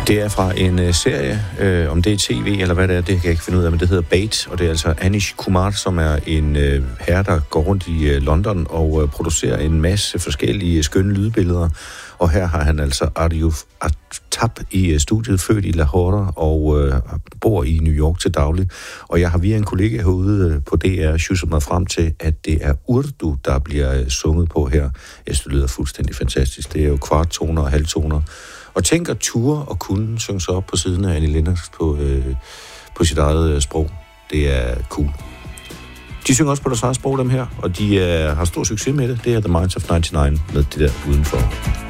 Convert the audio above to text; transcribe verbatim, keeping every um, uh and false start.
Det er fra en uh, serie, uh, om det er tv eller hvad det er, det kan jeg ikke finde ud af, men det hedder Bait, og det er altså Anish Kumar, som er en uh, herre, der går rundt i uh, London og uh, producerer en masse forskellige skønne lydbilleder. Og her har han altså Arjuf Aftab i uh, studiet, født i Lahore og uh, bor i New York til daglig. Og jeg har via en kollega herude uh, på D R sjusset mig frem til, at det er urdu, der bliver uh, sunget på her. Jeg synes, det lyder fuldstændig fantastisk. Det er jo kvarttoner og halvtoner. Og tænk at ture og kunne synge sig op på siden af Annie Lennox på, øh, på sit eget øh, sprog. Det er cool. De synger også på deres eget sprog, dem her, og de øh, har stor succes med det. Det er The Minds of nioghalvfems med det der udenfor.